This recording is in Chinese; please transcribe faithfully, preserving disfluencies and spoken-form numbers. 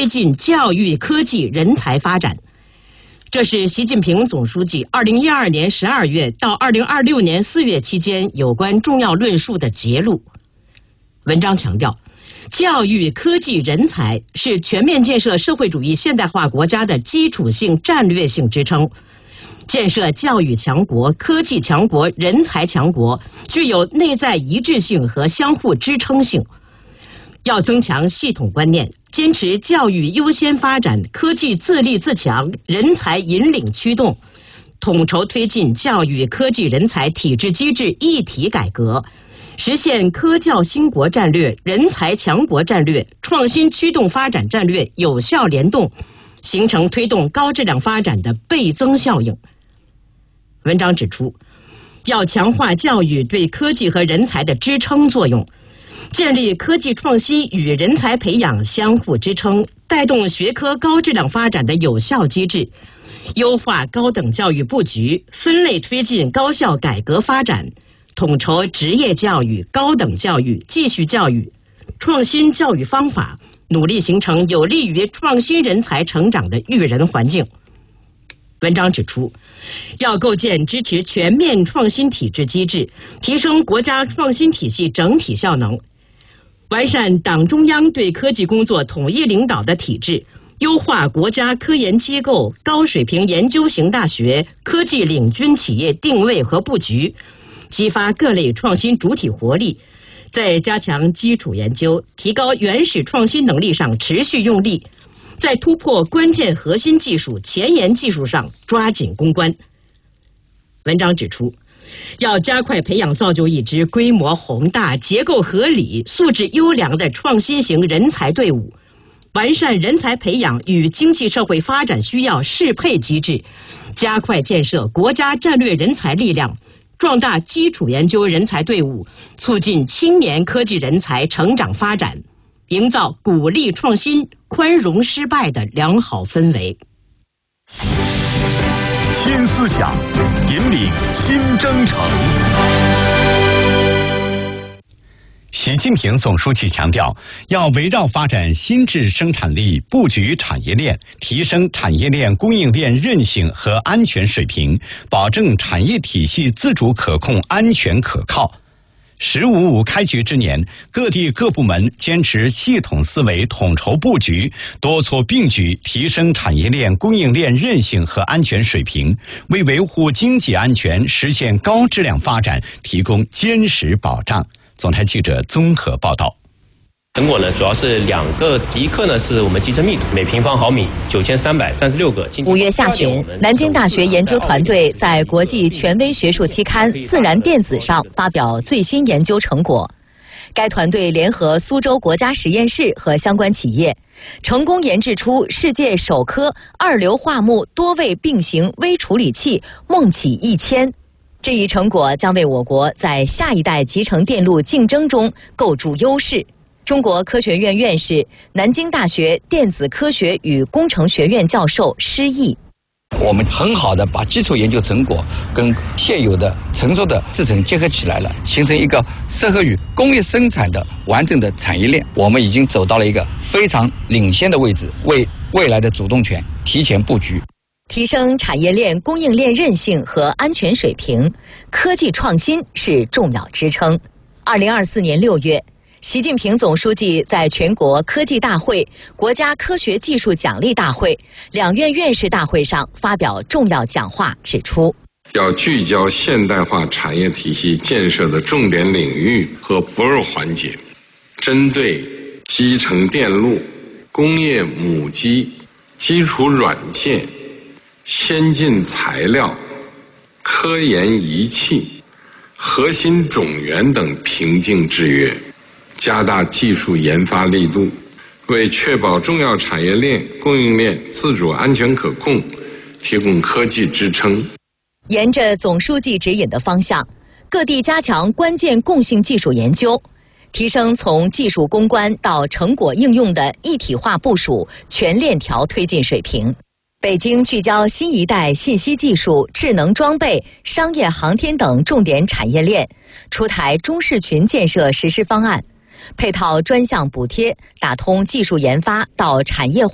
推进教育、科技、人才发展。这是习近平总书记二零一二年十二月到二零二六年四月期间有关重要论述的节录。文章强调，教育、科技、人才是全面建设社会主义现代化国家的基础性战略性支撑。建设教育强国、科技强国、人才强国，具有内在一致性和相互支撑性。要增强系统观念，坚持教育优先发展、科技自立自强、人才引领驱动，统筹推进教育、科技、人才体制机制一体改革，实现科教兴国战略、人才强国战略、创新驱动发展战略有效联动，形成推动高质量发展的倍增效应。文章指出，要强化教育对科技和人才的支撑作用，建立科技创新与人才培养相互支撑、带动学科高质量发展的有效机制，优化高等教育布局，分类推进高校改革发展，统筹职业教育、高等教育、继续教育，创新教育方法，努力形成有利于创新人才成长的育人环境。文章指出，要构建支持全面创新体制机制，提升国家创新体系整体效能，完善党中央对科技工作统一领导的体制，优化国家科研机构、高水平研究型大学、科技领军企业定位和布局，激发各类创新主体活力，在加强基础研究、提高原始创新能力上持续用力，在突破关键核心技术、前沿技术上抓紧攻关。文章指出，要加快培养造就一支规模宏大、结构合理、素质优良的创新型人才队伍，完善人才培养与经济社会发展需要适配机制，加快建设国家战略人才力量，壮大基础研究人才队伍，促进青年科技人才成长发展，营造鼓励创新、宽容失败的良好氛围。 新思想，引领新征程。习近平总书记强调，要围绕发展新质生产力，布局产业链，提升产业链供应链韧性和安全水平，保证产业体系自主可控、安全可靠。十五五开局之年，各地各部门坚持系统思维、统筹布局，多措并举，提升产业链供应链韧性和安全水平，为维护经济安全、实现高质量发展提供坚实保障。总台记者综合报道。 成果呢，主要是两个，第一课呢是我们集成密度，每平方毫米九千三百三十六个。 五月下旬，南京大学研究团队在国际权威学术期刊《自然电子》上发表最新研究成果。该团队联合苏州国家实验室和相关企业，成功研制出世界首颗二硫化钼多位并行微处理器梦起一千。这一成果将为我国在下一代集成电路竞争中构筑优势。中国科学院院士、南京大学电子科学与工程学院教授施毅， 我们很好的把基础研究成果跟现有的成熟的制程结合起来了，形成一个适合于工业生产的完整的产业链。我们已经走到了一个非常领先的位置，为未来的主动权提前布局。 提升产业链供应链韧性和安全水平，科技创新是重要支撑。二零二四年六月，习近平总书记在全国科技大会、国家科学技术奖励大会、两院院士大会上发表重要讲话，指出， 要聚焦现代化产业体系建设的重点领域和薄弱环节，针对集成电路、工业母机、基础软件、先进材料、科研仪器、核心种源等瓶颈制约，加大技术研发力度，为确保重要产业链供应链自主安全可控提供科技支撑。 沿着总书记指引的方向，各地加强关键共性技术研究，提升从技术攻关到成果应用的一体化部署、全链条推进水平。北京聚焦新一代信息技术、智能装备、商业航天等重点产业链，出台中视群建设实施方案，配套专项补贴，打通技术研发到产业化